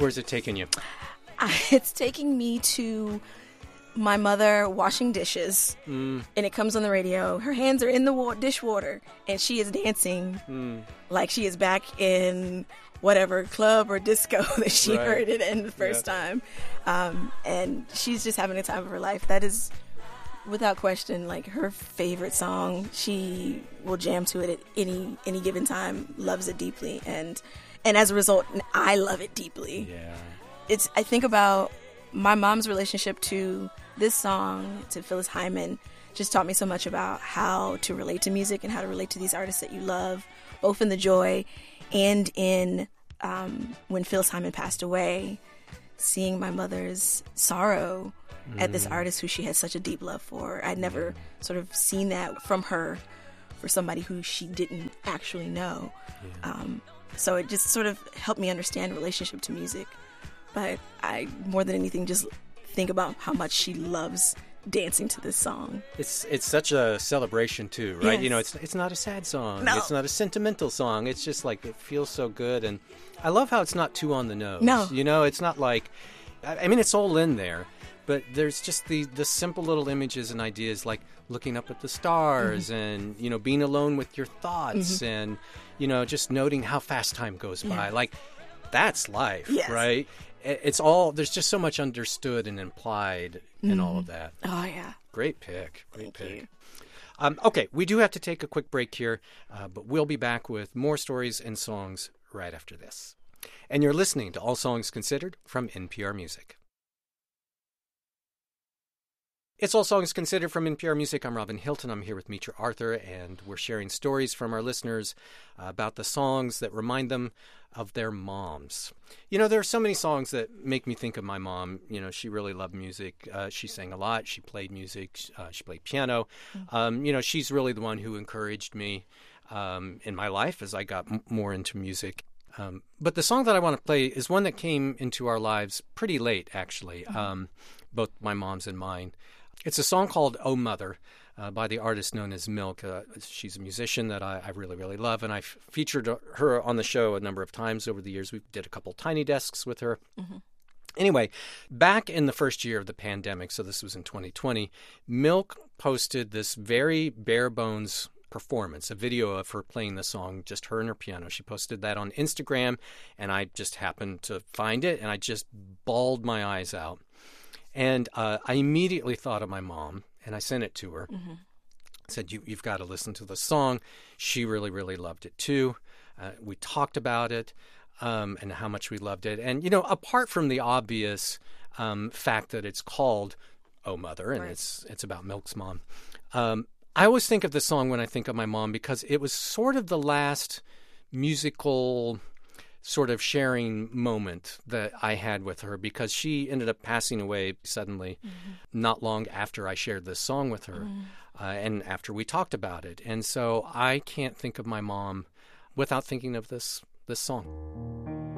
Where's it taking you? It's taking me to my mother washing dishes, and it comes on the radio. Her hands are in the dishwater, and she is dancing like she is back in whatever club or disco that she heard it in the first time. And she's just having the time of her life. That is, without question, like her favorite song. She will jam to it at any given time, loves it deeply, and as a result, I love it deeply. Yeah. I think about my mom's relationship to this song, to Phyllis Hyman, just taught me so much about how to relate to music and how to relate to these artists that you love, both in the joy and in when Phyllis Hyman passed away, seeing my mother's sorrow at this artist who she had such a deep love for. I'd never sort of seen that from her for somebody who she didn't actually know. So it just sort of helped me understand relationship to music. But I, more than anything, just think about how much she loves dancing to this song. It's such a celebration too, right? Yes. You know, it's not a sad song. No. It's not a sentimental song. It's just like it feels so good, and I love how it's not too on the nose. No. You know, it's not like, I mean, it's all in there, but there's just the simple little images and ideas like looking up at the stars and, you know, being alone with your thoughts and, you know, just noting how fast time goes by. Like, that's life, right? It's all, there's just so much understood and implied in all of that. Oh, yeah. Great pick. Great Thank pick. you. Okay, we do have to take a quick break here, but we'll be back with more stories and songs right after this. And you're listening to All Songs Considered from NPR Music. It's All Songs Considered from NPR Music. I'm Robin Hilton. I'm here with Mitra Arthur, and we're sharing stories from our listeners about the songs that remind them of their moms. You know, there are so many songs that make me think of my mom. You know, she really loved music. She sang a lot. She played music. She played piano. You know, she's really the one who encouraged me in my life as I got more into music. But the song that I want to play is one that came into our lives pretty late, actually, both my mom's and mine. It's a song called Oh Mother by the artist known as Milk. She's a musician that I really, really love, and I've featured her on the show a number of times over the years. We did a couple Tiny Desks with her. Anyway, back in the first year of the pandemic, so this was in 2020, Milk posted this very bare bones performance, a video of her playing the song, just her and her piano. She posted that on Instagram, and I just happened to find it, and I just bawled my eyes out. And I immediately thought of my mom, and I sent it to her. I said, you've got to listen to the song. She really, really loved it too. We talked about it and how much we loved it. And, you know, apart from the obvious fact that it's called Oh Mother, and it's about Milk's mom, I always think of the song when I think of my mom because it was sort of the last musical sort of sharing moment that I had with her, because she ended up passing away suddenly not long after I shared this song with her and after we talked about it. And so I can't think of my mom without thinking of this song.